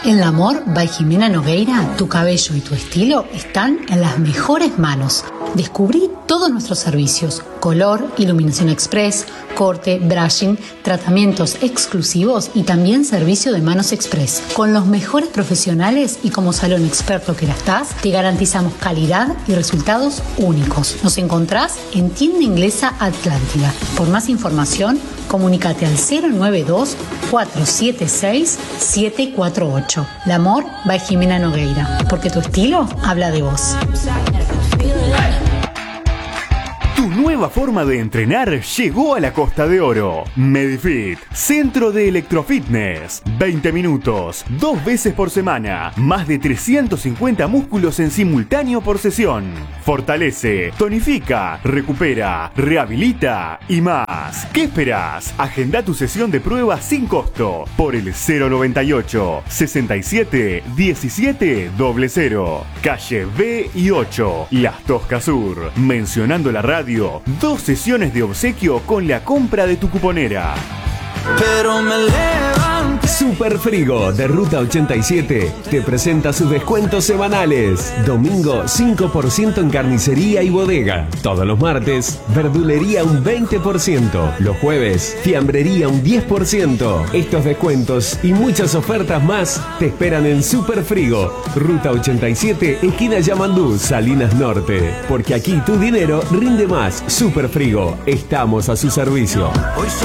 En L'Amor by Jimena Nogueira, tu cabello y tu estilo están en las mejores manos. Descubrí todos nuestros servicios: color, iluminación express, corte, brushing, tratamientos exclusivos y también servicio de manos express. Con los mejores profesionales y como salón experto que la estás, te garantizamos calidad y resultados únicos. Nos encontrás en Tienda Inglesa Atlántida. Por más información, comunícate al 092-476-748. L'Amor by Jimena Nogueira, porque tu estilo habla de vos. Tu nueva forma de entrenar llegó a la Costa de Oro. Medifit, centro de electrofitness. 20 minutos, 2 veces por semana. Más de 350 músculos en simultáneo por sesión. Fortalece, tonifica, recupera, rehabilita y más. ¿Qué esperás? Agenda tu sesión de prueba sin costo por el 098 67 17 00. Calle B y 8, Las Toscas Sur. Mencionando la radio, 2 sesiones de obsequio con la compra de tu cuponera. Pero me levanté. Super Frigo de Ruta 87 te presenta sus descuentos semanales. Domingo 5% en carnicería y bodega. Todos los martes, verdulería un 20%. Los jueves, fiambrería un 10%. Estos descuentos y muchas ofertas más te esperan en Super Frigo, Ruta 87, esquina Yamandú, Salinas Norte. Porque aquí tu dinero rinde más. Super Frigo, estamos a su servicio. Hoy